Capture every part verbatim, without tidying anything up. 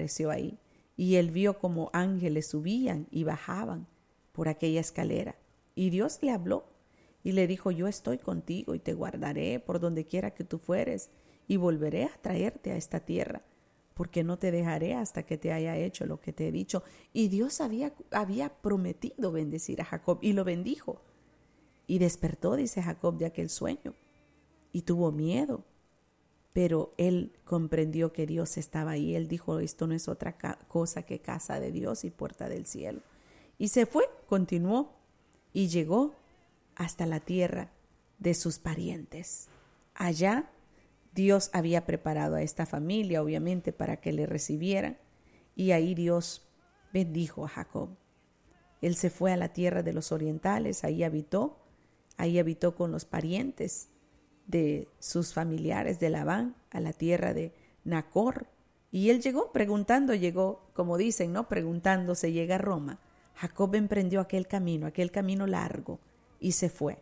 apareció ahí y él vio como ángeles subían y bajaban por aquella escalera. Y Dios le habló y le dijo: yo estoy contigo y te guardaré por donde quiera que tú fueres y volveré a traerte a esta tierra, porque no te dejaré hasta que te haya hecho lo que te he dicho. Y Dios había, había prometido bendecir a Jacob y lo bendijo. Y despertó, dice Jacob, de aquel sueño y tuvo miedo. Pero él comprendió que Dios estaba ahí. Él dijo: esto no es otra ca- cosa que casa de Dios y puerta del cielo. Y se fue, continuó y llegó hasta la tierra de sus parientes. Allá Dios había preparado a esta familia, obviamente, para que le recibieran. Y ahí Dios bendijo a Jacob. Él se fue a la tierra de los orientales, ahí habitó, ahí habitó con los parientes de sus familiares de Labán, a la tierra de Nacor. Y él llegó preguntando, llegó, como dicen, ¿no? Preguntando, se llega a Roma. Jacob emprendió aquel camino, aquel camino largo, y se fue.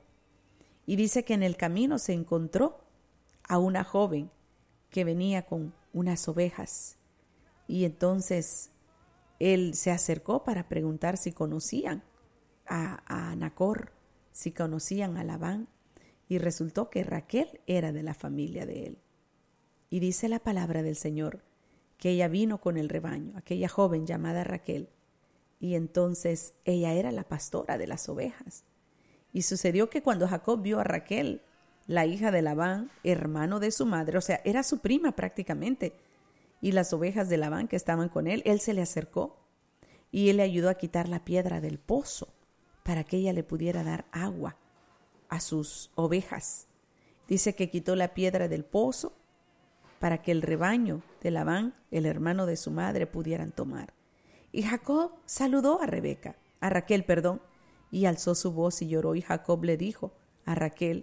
Y dice que en el camino se encontró a una joven que venía con unas ovejas. Y entonces él se acercó para preguntar si conocían a, a Nacor, si conocían a Labán. Y resultó que Raquel era de la familia de él. Y dice la palabra del Señor que ella vino con el rebaño, aquella joven llamada Raquel. Y entonces ella era la pastora de las ovejas. Y sucedió que cuando Jacob vio a Raquel, la hija de Labán, hermano de su madre, o sea, era su prima prácticamente, y las ovejas de Labán que estaban con él, él se le acercó y él le ayudó a quitar la piedra del pozo para que ella le pudiera dar agua a sus ovejas. Dice que quitó la piedra del pozo para que el rebaño de Labán, el hermano de su madre, pudieran tomar. Y Jacob saludó a Rebeca, a Raquel, perdón, y alzó su voz y lloró. Y Jacob le dijo a Raquel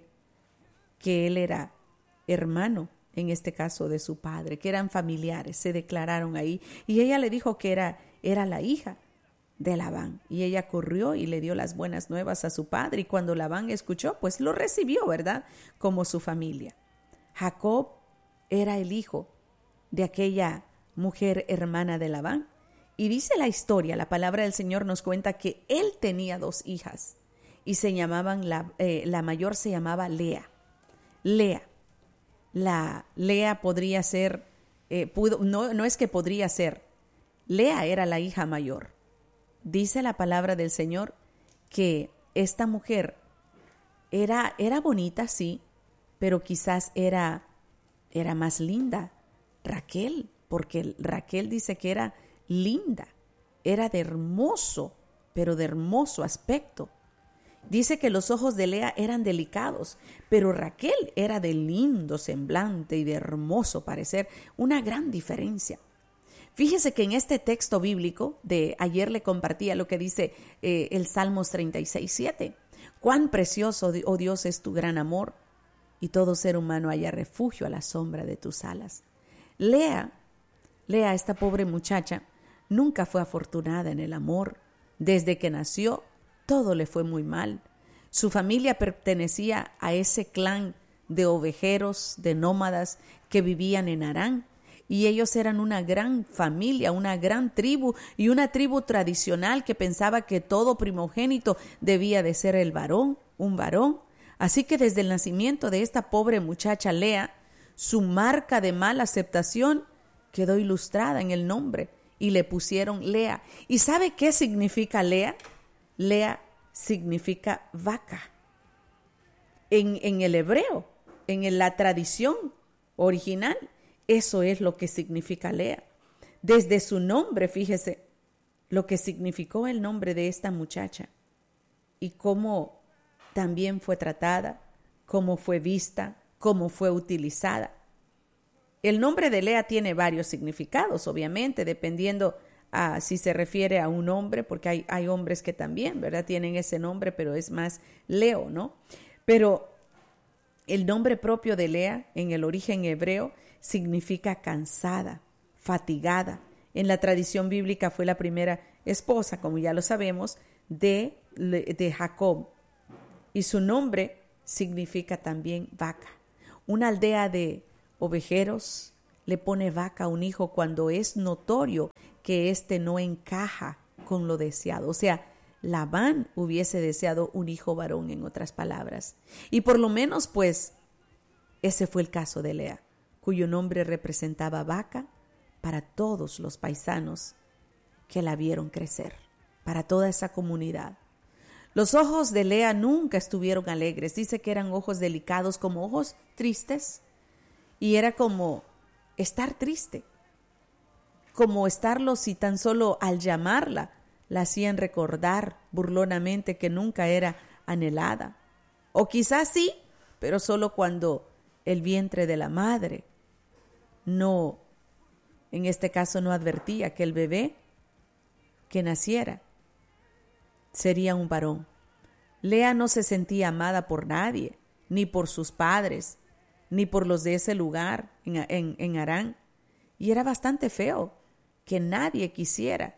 que él era hermano, en este caso de su padre, que eran familiares, se declararon ahí. Y ella le dijo que era, era la hija de Labán. Y ella corrió y le dio las buenas nuevas a su padre. Y cuando Labán escuchó, pues lo recibió, ¿verdad? Como su familia. Jacob era el hijo de aquella mujer hermana de Labán. Y dice la historia, la palabra del Señor nos cuenta que él tenía dos hijas. Y se llamaban, la, eh, la mayor se llamaba Lea. Lea. La Lea podría ser, eh, pudo, no, no es que podría ser, Lea era la hija mayor. Dice la palabra del Señor que esta mujer era, era bonita, sí, pero quizás era, era más linda Raquel, porque Raquel dice que era linda, era de hermoso, pero de hermoso aspecto. Dice que los ojos de Lea eran delicados, pero Raquel era de lindo semblante y de hermoso parecer, una gran diferencia. Fíjese que en este texto bíblico, de ayer le compartía lo que dice eh, el Salmos treinta y seis, siete. Cuán precioso, oh Dios, es tu gran amor, y todo ser humano halla refugio a la sombra de tus alas. Lea, Lea, esta pobre muchacha, nunca fue afortunada en el amor. Desde que nació, todo le fue muy mal. Su familia pertenecía a ese clan de ovejeros, de nómadas que vivían en Harán. Y ellos eran una gran familia, una gran tribu y una tribu tradicional que pensaba que todo primogénito debía de ser el varón, un varón. Así que desde el nacimiento de esta pobre muchacha Lea, su marca de mala aceptación quedó ilustrada en el nombre y le pusieron Lea. ¿Y sabe qué significa Lea? Lea significa vaca. En, en el hebreo, en la tradición original, eso es lo que significa Lea. Desde su nombre, fíjese, lo que significó el nombre de esta muchacha y cómo también fue tratada, cómo fue vista, cómo fue utilizada. El nombre de Lea tiene varios significados, obviamente, dependiendo a si se refiere a un hombre, porque hay, hay hombres que también, ¿verdad?, tienen ese nombre, pero es más Leo, ¿no? Pero el nombre propio de Lea, en el origen hebreo, significa cansada, fatigada. En la tradición bíblica fue la primera esposa, como ya lo sabemos, de, de Jacob. Y su nombre significa también vaca. Una aldea de ovejeros, le pone vaca a un hijo cuando es notorio que éste no encaja con lo deseado. O sea, Labán hubiese deseado un hijo varón, en otras palabras. Y por lo menos, pues, ese fue el caso de Lea, cuyo nombre representaba vaca para todos los paisanos que la vieron crecer, para toda esa comunidad. Los ojos de Lea nunca estuvieron alegres. Dice que eran ojos delicados, como ojos tristes. Y era como estar triste, como estarlo si tan solo al llamarla la hacían recordar burlonamente que nunca era anhelada. O quizás sí, pero solo cuando el vientre de la madre no, en este caso no advertía que el bebé que naciera sería un varón. Lea no se sentía amada por nadie, ni por sus padres, ni por los de ese lugar en, en, en Harán. Y era bastante feo que nadie quisiera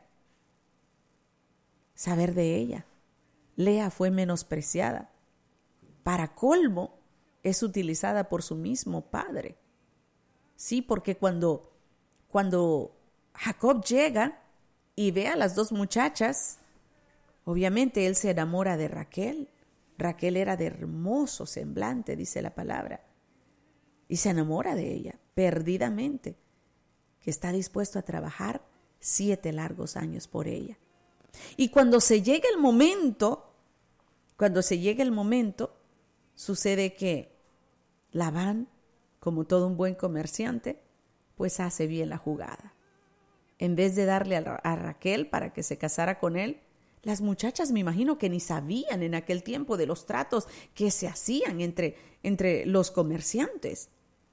saber de ella. Lea fue menospreciada. Para colmo, es utilizada por su mismo padre. Sí, porque cuando, cuando Jacob llega y ve a las dos muchachas, obviamente él se enamora de Raquel. Raquel era de hermoso semblante, dice la palabra, y se enamora de ella perdidamente, que está dispuesto a trabajar siete largos años por ella. Y cuando se llega el momento, cuando se llega el momento, sucede que Labán, como todo un buen comerciante, pues hace bien la jugada. En vez de darle a, a Raquel para que se casara con él, las muchachas me imagino que ni sabían en aquel tiempo de los tratos que se hacían entre, entre los comerciantes.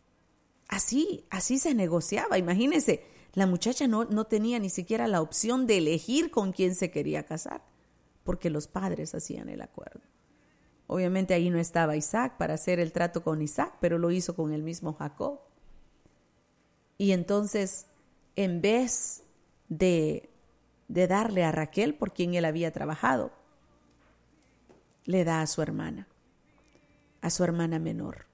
Así, así se negociaba. Imagínense, la muchacha no, no tenía ni siquiera la opción de elegir con quién se quería casar, porque los padres hacían el acuerdo. Obviamente ahí no estaba Isaac para hacer el trato con Isaac, pero lo hizo con el mismo Jacob. Y entonces, en vez de, de darle a Raquel, por quien él había trabajado, le da a su hermana, a su hermana menor,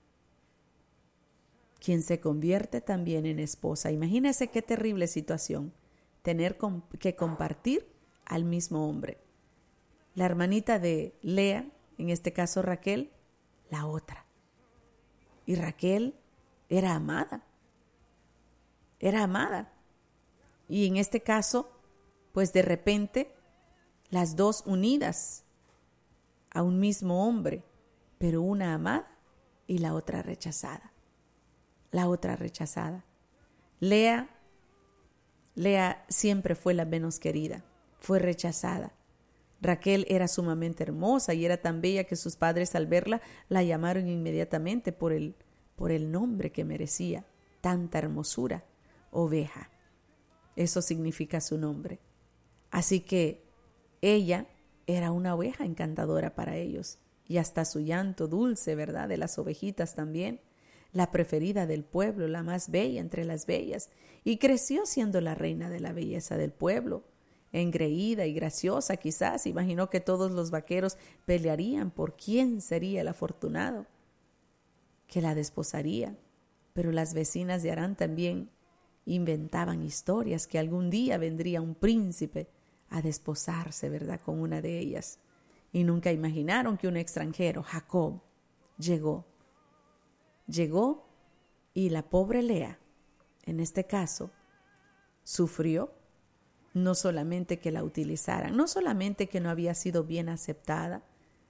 quien se convierte también en esposa. Imagínese qué terrible situación, tener que compartir al mismo hombre. La hermanita de Lea, en este caso Raquel, la otra. Y Raquel era amada, era amada. Y en este caso, pues de repente, las dos unidas a un mismo hombre, pero una amada y la otra rechazada. La otra rechazada. Lea, Lea siempre fue la menos querida, fue rechazada. Raquel era sumamente hermosa y era tan bella que sus padres al verla la llamaron inmediatamente por el, por el nombre que merecía, tanta hermosura, oveja. Eso significa su nombre. Así que ella era una oveja encantadora para ellos y hasta su llanto dulce, ¿verdad?, de las ovejitas también, la preferida del pueblo, la más bella entre las bellas, y creció siendo la reina de la belleza del pueblo. Engreída y graciosa quizás, imaginó que todos los vaqueros pelearían por quién sería el afortunado que la desposaría, pero las vecinas de Harán también inventaban historias que algún día vendría un príncipe a desposarse, ¿verdad?, con una de ellas, y nunca imaginaron que un extranjero, Jacob, llegó, llegó y la pobre Lea, en este caso, sufrió. No solamente que la utilizaran, no solamente que no había sido bien aceptada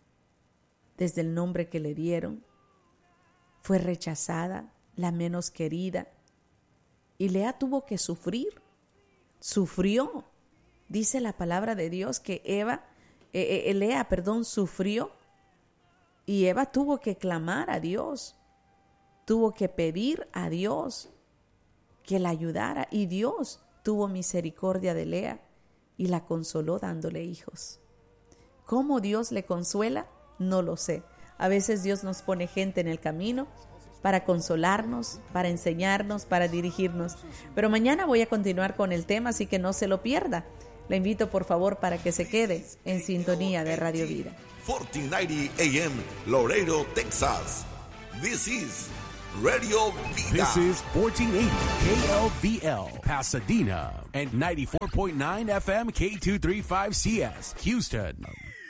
desde el nombre que le dieron, fue rechazada, la menos querida, y Lea tuvo que sufrir, sufrió. Dice la palabra de Dios que Eva, eh, eh, Lea, perdón, sufrió, y Eva tuvo que clamar a Dios, tuvo que pedir a Dios que la ayudara, y Dios tuvo misericordia de Lea y la consoló dándole hijos. ¿Cómo Dios le consuela? No lo sé. A veces Dios nos pone gente en el camino para consolarnos, para enseñarnos, para dirigirnos. Pero mañana voy a continuar con el tema, así que no se lo pierda. Le invito por favor para que se quede en sintonía de Radio Vida. cuatorce noventa A M, Laredo, Texas. This is Radio Vida. This is fourteen eighty K L V L, Pasadena, and ninety-four point nine F M K two thirty-five C S, Houston.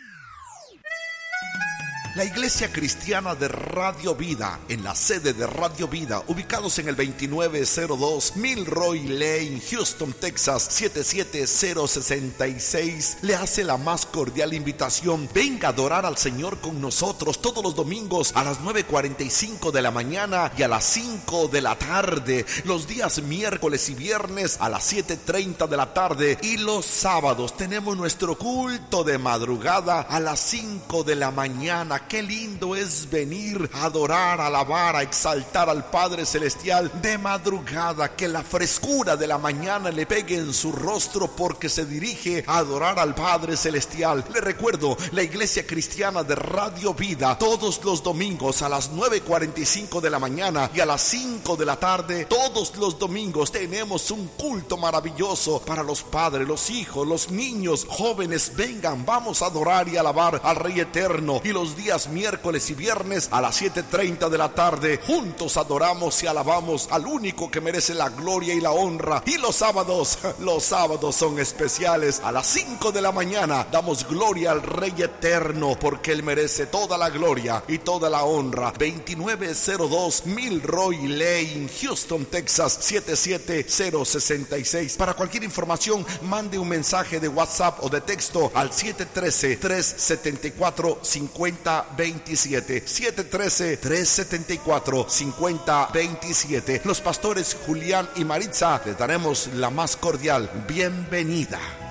La Iglesia Cristiana de Radio Vida, en la sede de Radio Vida, ubicados en el veintinueve cero dos Milroy Lane, Houston, Texas, siete siete cero seis seis, le hace la más cordial invitación. Venga a adorar al Señor con nosotros todos los domingos a las nueve cuarenta y cinco de la mañana y a las cinco de la tarde, los días miércoles y viernes a las siete treinta de la tarde, y los sábados tenemos nuestro culto de madrugada a las cinco de la mañana. Qué lindo es venir a adorar, a alabar, a exaltar al Padre Celestial de madrugada. Que la frescura de la mañana le pegue en su rostro porque se dirige a adorar al Padre Celestial. Le recuerdo, la Iglesia Cristiana de Radio Vida, todos los domingos a las nueve cuarenta y cinco de la mañana y a las cinco de la tarde, todos los domingos tenemos un culto maravilloso para los padres, los hijos, los niños, jóvenes. Vengan, vamos a adorar y alabar al Rey Eterno. Y los días miércoles y viernes a las siete treinta de la tarde, juntos adoramos y alabamos al único que merece la gloria y la honra. Y los sábados, los sábados son especiales. A las cinco de la mañana damos gloria al Rey Eterno, porque Él merece toda la gloria y toda la honra. veintinueve cero dos Milroy Lane, Houston, Texas, siete siete cero seis seis. Para cualquier información, mande un mensaje de WhatsApp o de texto al siete uno tres, tres siete cuatro, cinco cero veintisiete, siete uno tres, tres siete cuatro, cinco cero veintisiete. Los pastores Julián y Maritza les daremos la más cordial bienvenida.